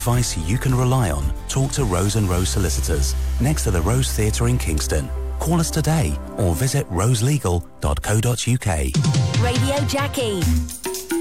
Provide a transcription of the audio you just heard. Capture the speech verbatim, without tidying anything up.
Advice you can rely on. Talk to Rose and Rose Solicitors, next to the Rose Theatre in Kingston. Call us today or visit roselegal dot co dot uk. Radio Jackie.